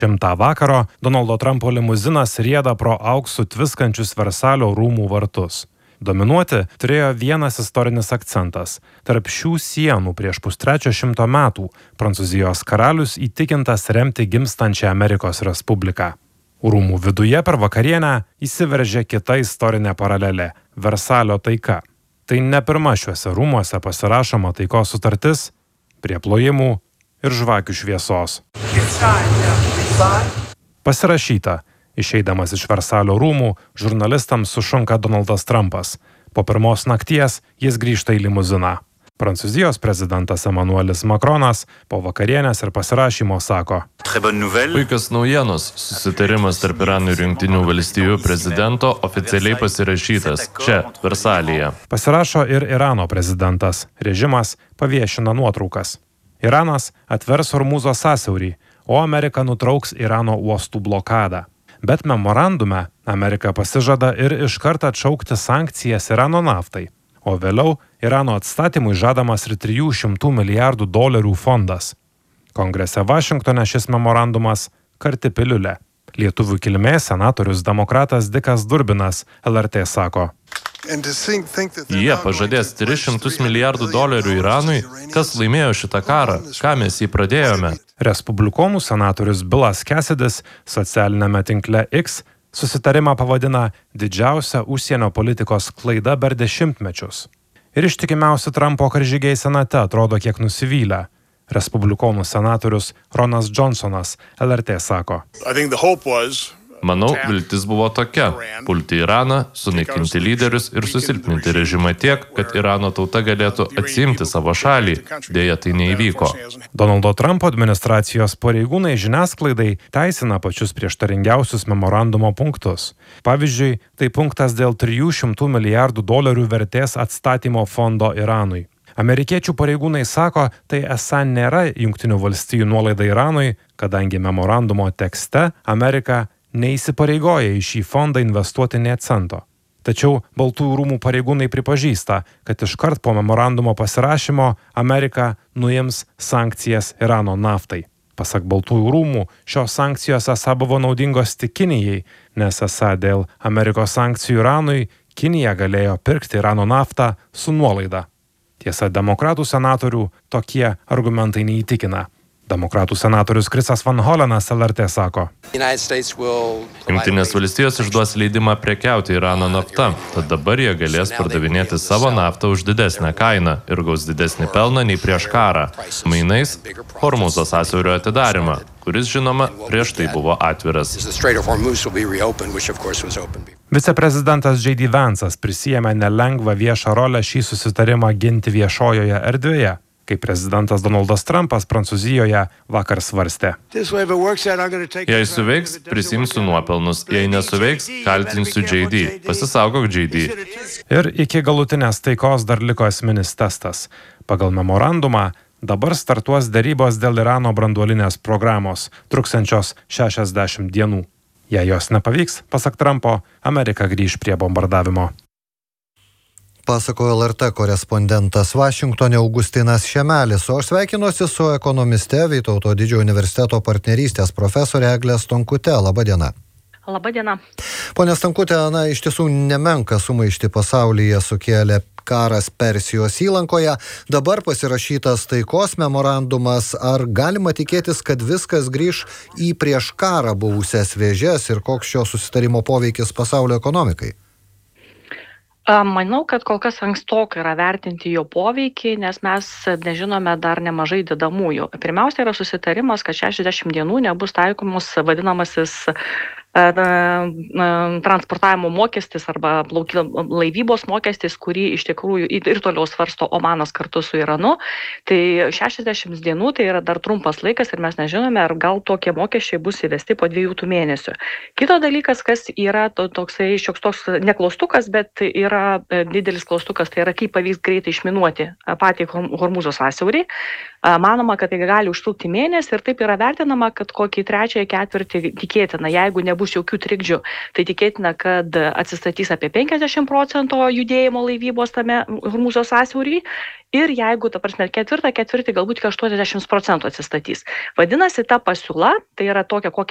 10 vakaro Donaldo Trumpo limuzinas rieda pro auksu tviskančius Versalio rūmų vartus. Dominuoti turėjo vienas istorinis akcentas. Tarp šių sienų prieš 350 metų Prancūzijos karalius įtikintas remti gimstančią Amerikos Respubliką. Rūmų viduje per vakarienę įsiveržė kita istorinė paralelė – Versalio taika. Tai ne pirma šiuose rūmuose pasirašoma taikos sutartis prie plojimų ir žvakių šviesos. Pasirašyta. Išeidamas iš Versalio rūmų, žurnalistams sušunka Donaldas Trumpas. Po pirmos nakties jis grįžta į limuziną. Prancūzijos prezidentas Emmanuelis Macronas po vakarienės ir pasirašymo sako: Puikios naujienos. Susitarimas tarp Irano ir Jungtinių valstijų prezidento oficialiai pasirašytas čia, Versalyje. Pasirašo ir Irano prezidentas. Režimas paviešina nuotraukas. Iranas atvers Hormūzo sąsiaurį, o Amerika nutrauks Irano uostų blokadą. Bet memorandume Amerika pasižada ir iškart atšaukti sankcijas Irano naftai. O vėliau Irano atstatymui žadamas ir $300 milijardų fondas. Kongrese Vašingtone šis memorandumas karti piliulė. Lietuvių kilmės senatorius demokratas Dikas Durbinas LRT sako: Jie pažadės $300 milijardų Iranui. Kas laimėjo šitą karą? Ką mes jį pradėjome? Respublikonų senatorius Bilas Cassidy's socialinėme tinkle X susitarimą pavadina didžiausia užsienio politikos klaida per dešimtmečius. Ir ištikimiausi Trumpo karžygiai senate atrodo kiek nusivylę. Respublikonų senatorius Ronas Johnsonas LRT sako: Manau, viltis buvo tokia – pulti Iraną, sunaikinti lyderius ir susilpninti režimą tiek, kad Irano tauta galėtų atsiimti savo šalį. Deja, tai neįvyko. Donaldo Trumpo administracijos pareigūnai žiniasklaidai teisina pačius prieštaringiausius memorandumo punktus. Pavyzdžiui, tai punktas dėl $300 milijardų vertės atstatymo fondo Iranui. Amerikiečių pareigūnai sako, tai esą nėra Jungtinių valstijų nuolaida Iranui, kadangi memorandumo tekste Amerika neįsipareigoja į šį fondą investuoti nė cento. Tačiau Baltųjų rūmų pareigūnai pripažįsta, kad iškart po memorandumo pasirašymo Amerika nuims sankcijas Irano naftai. Pasak Baltųjų rūmų, šios sankcijos esą buvo naudingos tik Kinijai, nes esą dėl Amerikos sankcijų Iranui Kinija galėjo pirkti Irano naftą su nuolaida. Tiesa, demokratų senatorių tokie argumentai neįtikina. Demokratų senatorius Chrisas Van Holenas LRT sako: Jungtinės valstijos išduos leidimą prekiauti Irano nafta, tad dabar jie galės pardavinėti savo naftą už didesnę kainą ir gaus didesnį pelną nei prieš karą. Mainais Hormūzo sąsiaurio atidarymą, kuris, žinoma, prieš tai buvo atviras. Viceprezidentas J.D. Vance'as prisijėmė nelengvą viešą rolę šį susitarimą ginti viešojoje erdvėje, kai prezidentas Donaldas Trumpas Prancūzijoje vakar svarstė: Jei suveiks, prisimsiu nuopelnus, jei nesuveiks, kaltinsiu J.D. Pasisaugok, J.D. Ir iki galutinės taikos dar liko esminis testas. Pagal memorandumą dabar startuos derybos dėl Irano branduolinės programos, truksiančios 60 dienų. Jei jos nepavyks, pasak Trumpo, Amerika grįš prie bombardavimo. Pasakojo LRT korespondentas Vašingtone Augustinas Šemelis, o aš sveikinuosi su ekonomiste Vytauto Didžiojo universiteto partnerystės profesorė Eglė Stonkute. Labadiena. Labadiena. Pone Stonkute, iš tiesų nemenka sumaištį pasaulyje sukėlė karas Persijos įlankoje. Dabar pasirašytas taikos memorandumas. Ar galima tikėtis, kad viskas grįž į prieš karą buvusias vėžes ir koks šio susitarimo poveikis pasaulio ekonomikai? Manau, kad kol kas ankstoka yra vertinti jo poveikį, nes mes nežinome dar nemažai dedamųjų. Pirmiausia yra susitarimas, kad 60 dienų nebus taikomus vadinamasis transportavimo mokestis arba laivybos mokestis, kurį iš tikrųjų ir toliau svarsto Omanas kartu su Iranu. Tai 60 dienų tai yra dar trumpas laikas ir mes nežinome, ar gal tokie mokesčiai bus įvesti po 2 mėnesių. Kito dalykas, kas yra toksai šioks toks neklaustukas, bet yra didelis klaustukas, tai yra kaip pavyks greitai išminuoti patį Hormūzo sąsiaurį. Manoma, kad tai gali užtrukti mėnesį ir taip yra vertinama, kad kokį 3 ketvirtį tikėtina, jeigu nebus jokių trikdžių, tai tikėtina, kad atsistatys apie 50% judėjimo laivybos tame Hormūzo sąsiaury ir jeigu, 4 ketvirtį galbūt 80% atsistatys. Vadinasi, ta pasiūla, tai yra tokia, kokią